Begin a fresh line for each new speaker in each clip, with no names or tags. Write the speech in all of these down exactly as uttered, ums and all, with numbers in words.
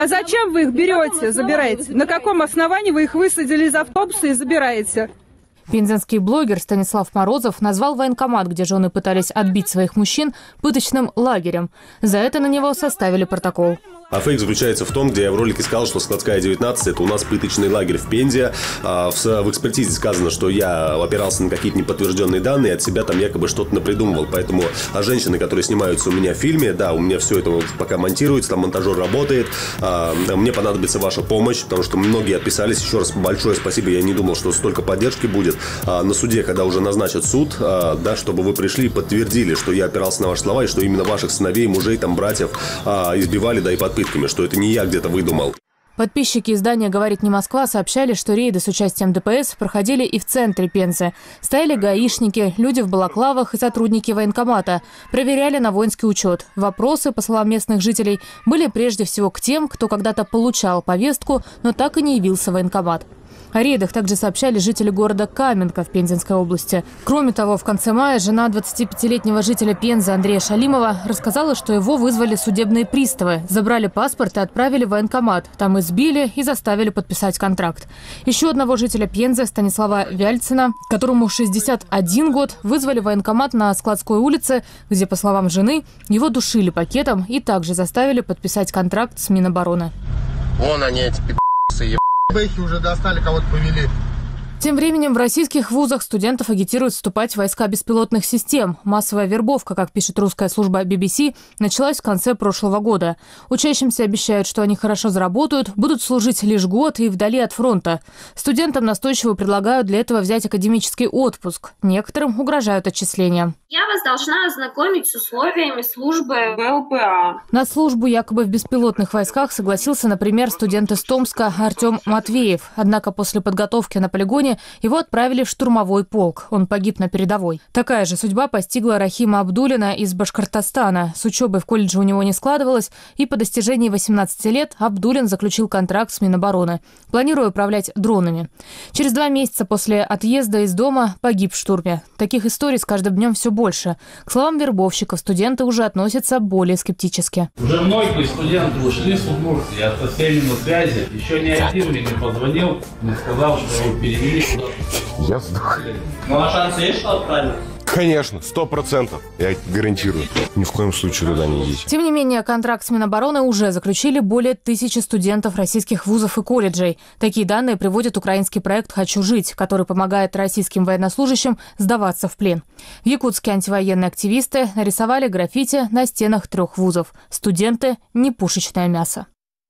А зачем вы их берете, забираете? На каком основании вы их высадили из автобуса и забираете?
Пензенский блогер Станислав Морозов назвал военкомат, где жены пытались отбить своих мужчин, пыточным лагерем. За это на него составили протокол.
А фейк заключается в том, где я в ролике сказал, что Складская девятнадцать – это у нас пыточный лагерь в Пензе. А в, в экспертизе сказано, что я опирался на какие-то неподтвержденные данные, от себя там якобы что-то напридумывал. Поэтому а женщины, которые снимаются у меня в фильме, да, у меня все это пока монтируется, там монтажер работает. А, мне понадобится ваша помощь, потому что многие отписались. Еще раз большое спасибо, я не думал, что столько поддержки будет. А, на суде, когда уже назначат суд, а, да, чтобы вы пришли и подтвердили, что я опирался на ваши слова, и что именно ваших сыновей, мужей, там, братьев а, избивали, да, и подписывали. Что это не я где-то выдумал.
Подписчики издания «Говорит не Москва» сообщали, что рейды с участием ДПС проходили и в центре Пензы. Стояли гаишники, люди в балаклавах и сотрудники военкомата. Проверяли на воинский учет. Вопросы, по словам местных жителей, были прежде всего к тем, кто когда-то получал повестку, но так и не явился в военкомат. О рейдах также сообщали жители города Каменка в Пензенской области. Кроме того, в конце мая жена двадцатипятилетнего жителя Пензы Андрея Шалимова рассказала, что его вызвали судебные приставы, забрали паспорт и отправили в военкомат. Там избили и заставили подписать контракт. Еще одного жителя Пензы, Станислава Вяльцина, которому шестьдесят один год, вызвали в военкомат на Складской улице, где, по словам жены, его душили пакетом и также заставили подписать контракт с Минобороны.
Вон они, эти пи***цы, бэхи уже достали, кого-то повели.
Тем временем в российских вузах студентов агитируют вступать в войска беспилотных систем. Массовая вербовка, как пишет русская служба би би си, началась в конце прошлого года. Учащимся обещают, что они хорошо заработают, будут служить лишь год и вдали от фронта. Студентам настойчиво предлагают для этого взять академический отпуск. Некоторым угрожают отчислением.
Я вас должна ознакомить с условиями службы в эл пэ а.
На службу якобы в беспилотных войсках согласился, например, студент из Томска Артем Матвеев. Однако после подготовки на полигоне его отправили в штурмовой полк. Он погиб на передовой. Такая же судьба постигла Рахима Абдуллина из Башкортостана. С учебой в колледже у него не складывалось, и по достижении восемнадцати лет Абдуллин заключил контракт с Минобороны, планируя управлять дронами. Через два месяца после отъезда из дома погиб в штурме. Таких историй с каждым днем все больше. К словам вербовщиков, студенты уже относятся более скептически.
Уже многие студенты ушли с Удмуртии, я со всеми на связи. Еще ни один мне не позвонил, не сказал, что его перевели.
Я сдох.
Ну а шансы есть, что отправить?
Конечно, сто процентов. Я гарантирую. Ни в коем случае туда не идите.
Тем не менее, контракт с Минобороны уже заключили более тысячи студентов российских вузов и колледжей. Такие данные приводит украинский проект «Хочу жить», который помогает российским военнослужащим сдаваться в плен. В Якутске антивоенные активисты нарисовали граффити на стенах трех вузов. Студенты – не пушечное мясо.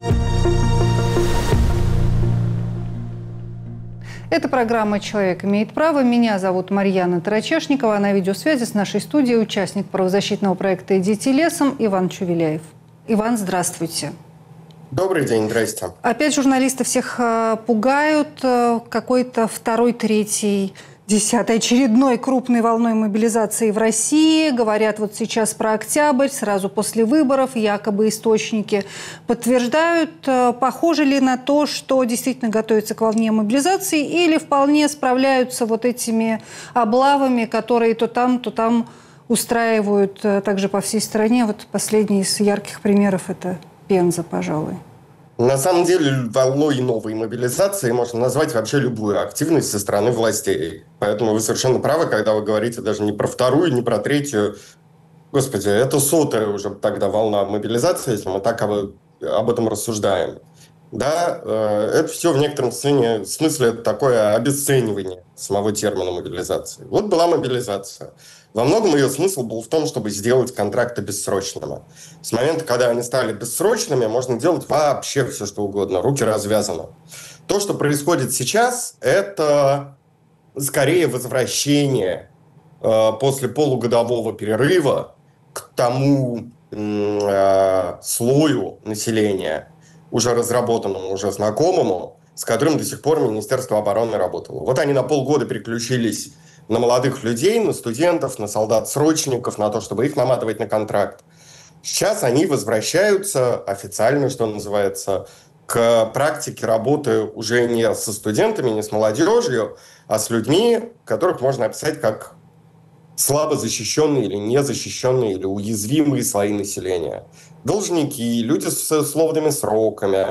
Это программа «Человек имеет право». Меня зовут Марьяна Тарачешникова. На видеосвязи с нашей студией участник правозащитного проекта «Идите лесом» Иван Чувеляев. Иван, здравствуйте.
Добрый день, здрасте.
Опять журналисты всех пугают какой-то второй, третий, десятой очередной крупной волной мобилизации в России. Говорят вот сейчас про октябрь, сразу после выборов. Якобы источники подтверждают. Похоже ли на то, что действительно готовится к волне мобилизации, или вполне справляются вот этими облавами, которые то там, то там устраивают также по всей стране? Вот последний из ярких примеров – это Пенза, пожалуй.
На самом деле, волной новой мобилизации можно назвать вообще любую активность со стороны властей. Поэтому вы совершенно правы, когда вы говорите даже не про вторую, не про третью. Господи, это сотая уже тогда волна мобилизации, если мы так об, об этом рассуждаем. Да, это все в некотором смысле, смысле это такое обесценивание самого термина мобилизации. Вот была мобилизация. Во многом ее смысл был в том, чтобы сделать контракты бессрочными. С момента, когда они стали бессрочными, можно делать вообще все, что угодно. Руки развязаны. То, что происходит сейчас, это скорее возвращение э, после полугодового перерыва к тому э, слою населения, уже разработанному, уже знакомому, с которым до сих пор Министерство обороны работало. Вот они на полгода переключились на молодых людей, на студентов, на солдат-срочников, на то, чтобы их наматывать на контракт. Сейчас они возвращаются официально, что называется, к практике работы уже не со студентами, не с молодежью, а с людьми, которых можно описать как слабо защищенные или незащищенные или уязвимые слои населения. Должники, люди с условными сроками,